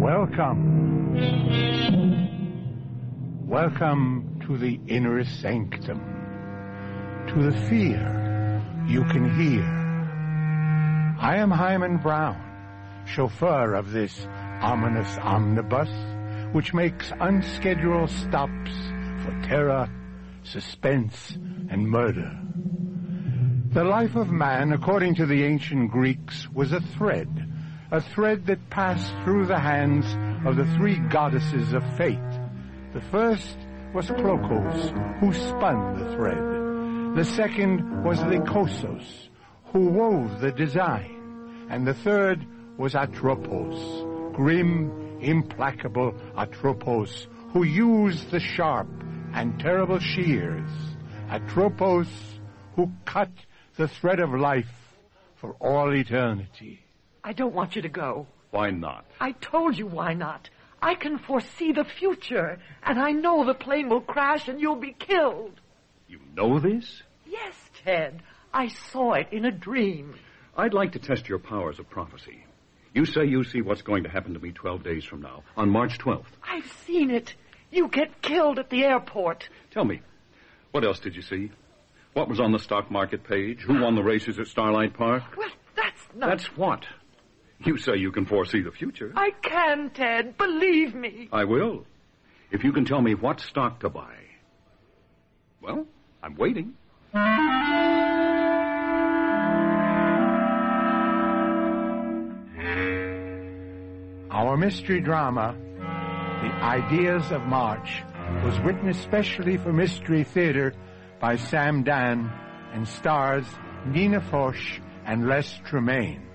Welcome. Welcome to the inner sanctum, to the fear you can hear. I am Hyman Brown, chauffeur of this ominous omnibus, which makes unscheduled stops for terror, suspense, and murder. The life of man, according to the ancient Greeks, was a thread that passed through the hands of the three goddesses of fate. The first was Clocos, who spun the thread. The second was Lycosos, who wove the design. And the third was Atropos, grim, implacable Atropos, who used the sharp and terrible shears. Atropos, who cut the thread of life for all eternity. I don't want you to go. Why not? I told you why not. I can foresee the future, and I know the plane will crash and you'll be killed. You know this? Yes, Ted. I saw it in a dream. I'd like to test your powers of prophecy. You say you see what's going to happen to me 12 days from now, on March 12th. I've seen it. You get killed at the airport. Tell me, what else did you see? What was on the stock market page? Who won the races at Starlight Park? Well, that's not... That's what? You say you can foresee the future. I can, Ted. Believe me. I will. If you can tell me what stock to buy. Well, I'm waiting. Our mystery drama, The Ideas of March, was written especially for Mystery Theater by Sam Dan and stars Nina Foch and Les Tremaine.